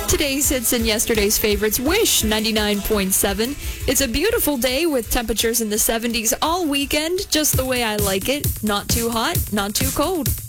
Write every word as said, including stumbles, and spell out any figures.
Today's hits and yesterday's favorites. Wish ninety-nine point seven. It's a beautiful day with temperatures in the seventies all weekend, just the way I like it. Not too hot, not too cold.